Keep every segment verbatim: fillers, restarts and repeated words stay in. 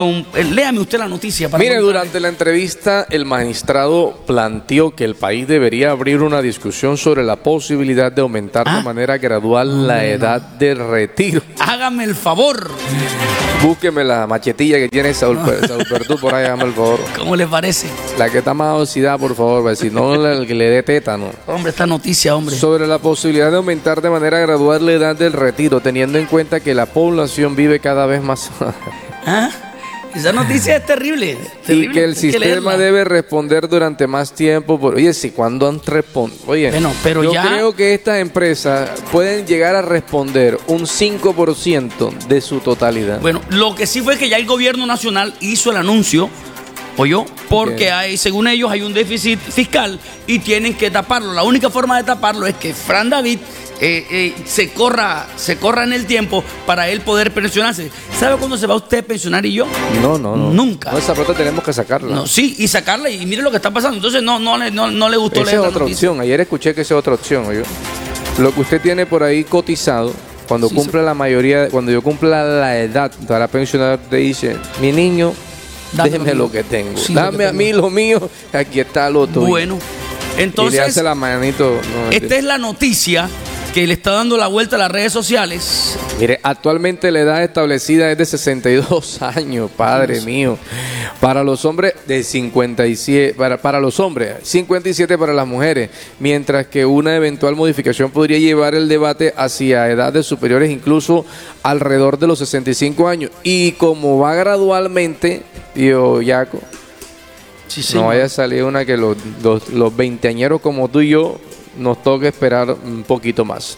Léame usted la noticia. Para Mire, contarle. durante la entrevista, el magistrado planteó que el país debería abrir una discusión sobre la posibilidad de aumentar ¿Ah? de manera gradual la edad de retiro. Hágame el favor. Búsqueme la machetilla que tiene Saúl, no. Saúl Pertú por ahí, hágame el favor. ¿Cómo le parece? La que está más oxidada, por favor, si no, el que le dé tétano. Hombre, esta noticia, hombre. Sobre la posibilidad de aumentar de manera gradual la edad del retiro, teniendo en cuenta que la población vive cada vez más. ¿Ah? Esa noticia es terrible, terrible. Y que el sistema debe responder durante más tiempo. Por, oye, si cuando han respondido. Oye, bueno, pero yo ya... creo que estas empresas pueden llegar a responder un cinco por ciento de su totalidad. Bueno, lo que sí fue que ya el gobierno nacional hizo el anuncio, ¿oyó? Porque Bien. hay, según ellos hay un déficit fiscal y tienen que taparlo. La única forma de taparlo es que Fran David eh, eh, se corra se corra en el tiempo para él poder pensionarse. ¿Sabe cuándo se va usted a pensionar y yo? No, no, no. Nunca. No, esa plata tenemos que sacarla. No, sí, y sacarla y mire lo que está pasando. Entonces no, no, no, no le gustó esa leer es la otra noticia. opción. Ayer escuché que esa es otra opción. ¿oyó? Lo que usted tiene por ahí cotizado, cuando sí, cumple sí. la mayoría, cuando yo cumpla la edad para pensionar, te dice, mi niño, Dame déjeme lo, lo que tengo. Sí, Dame que a mí lo mío, aquí está lo tuyo. Bueno, entonces, y le hace la manito. No, esta es la noticia que le está dando la vuelta a las redes sociales. Mire, actualmente la edad establecida es de sesenta y dos años, padre Dios. mío. Para los hombres, de cincuenta y siete, para, para los hombres, cincuenta y siete para las mujeres, mientras que una eventual modificación podría llevar el debate hacia edades superiores, incluso alrededor de los sesenta y cinco años. Y como va gradualmente, tío Yaco, sí, no vaya a salir una que los, los, los veinteañeros como tú y yo nos toca esperar un poquito más.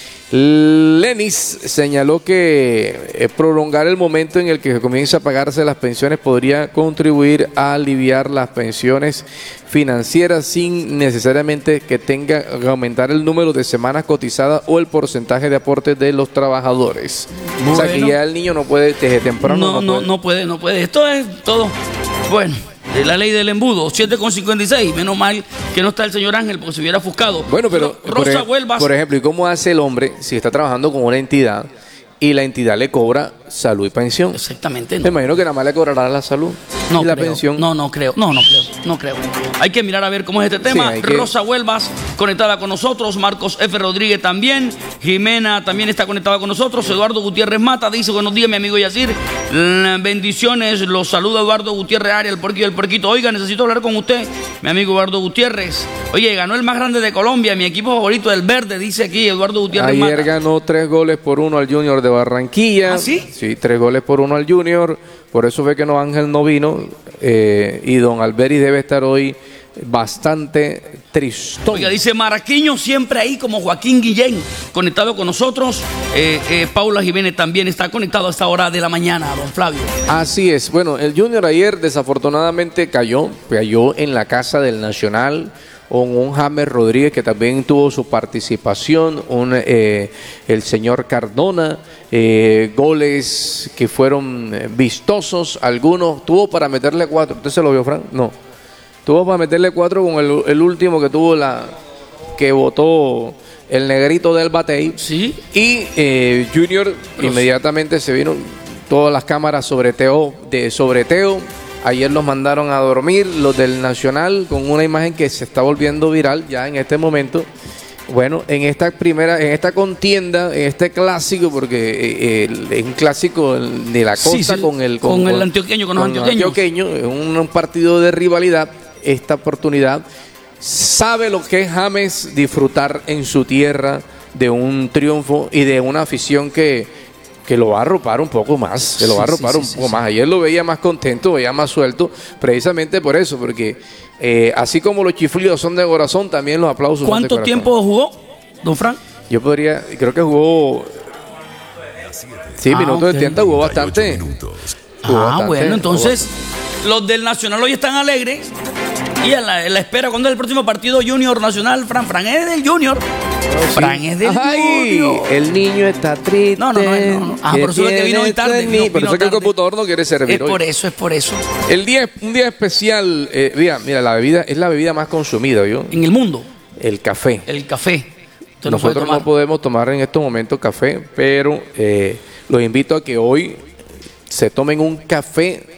Lenis señaló que prolongar el momento en el que comienza a pagarse las pensiones podría contribuir a aliviar las pensiones financieras sin necesariamente que tenga que aumentar el número de semanas cotizadas o el porcentaje de aportes de los trabajadores. Bueno. O sea que ya el niño no puede desde temprano. No, no, no puede, no puede. No puede. Esto es todo. Bueno. De la ley del embudo, siete con cincuenta y seis. Menos mal que no está el señor Ángel, porque se hubiera ofuscado. Bueno, pero Rosa por, Huelvas. Por ejemplo, ¿y cómo hace el hombre si está trabajando con una entidad y la entidad le cobra salud y pensión? Exactamente. No. Me imagino que nada más le cobrará la salud no y la creo, pensión. No, no creo. No, no creo. No creo. Hay que mirar a ver cómo es este tema. Sí, que... Rosa Huelvas conectada con nosotros. Marcos F. Rodríguez también. Jimena también está conectada con nosotros. Eduardo Gutiérrez Mata dice: buenos días, mi amigo Yacir. Bendiciones. Los saluda Eduardo Gutiérrez Arias, el porquito del porquito. Oiga, necesito hablar con usted, mi amigo Eduardo Gutiérrez. Oye, ganó el más grande de Colombia, mi equipo favorito del verde, dice aquí Eduardo Gutiérrez Ayer Mata. Ayer ganó tres goles por uno al Junior de Barranquilla. ¿Ah, sí? Sí, tres goles por uno al Junior. Por eso ve que no Ángel no vino. Eh, y don Alberi debe estar hoy bastante tristón. Oiga, dice Maraquiño siempre ahí como Joaquín Guillén, conectado con nosotros. Eh, eh, Paula Jiménez también está conectado a esta hora de la mañana, don Flavio. Así es. Bueno, el Junior ayer desafortunadamente cayó, cayó en la casa del Nacional con un James Rodríguez que también tuvo su participación, un, eh, el señor Cardona, eh, goles que fueron vistosos, algunos tuvo para meterle cuatro. ¿Usted se lo vio, Fran? No. Tuvo para meterle cuatro con el, el último que tuvo la que votó el negrito del Batey. Sí. Y eh, Junior Pero inmediatamente se vieron todas las cámaras sobre Teo, de sobre Teo. Ayer los mandaron a dormir, los del Nacional, con una imagen que se está volviendo viral ya en este momento. Bueno, en esta primera, en esta contienda, en este clásico, porque es un clásico de la costa sí, sí, con el con, con el antioqueño, con, con los antioqueños. antioqueños, es un, un partido de rivalidad. Esta oportunidad sabe lo que es James disfrutar en su tierra de un triunfo y de una afición que, que lo va a arropar un poco más, que lo va a arropar sí, sí, un sí, poco sí, más. Ayer lo veía más contento, veía más suelto, precisamente por eso, porque eh, así como los chiflidos son de corazón, también los aplausos son de corazón. ¿Cuánto tiempo jugó, don Frank? Yo podría, creo que jugó sí, ah, minutos okay. de tiempo, jugó bastante. Jugó ah, bastante, bueno, entonces los del Nacional hoy están alegres. Y en la, en la espera, ¿cuándo es el próximo partido Junior Nacional? Fran, Fran es del Junior. Oh, Fran sí. es del Ay, Junior. El niño está triste. No, no, no. no, no. Ah, por eso es que vino hoy tarde. Vino, por eso es que el computador no quiere servir Es hoy. por eso, es por eso. El día, un día especial. Eh, mira, mira, la bebida es la bebida más consumida, ¿yo? En el mundo. El café. El café. Usted Nosotros no, no podemos tomar en estos momentos café, pero eh, los invito a que hoy se tomen un café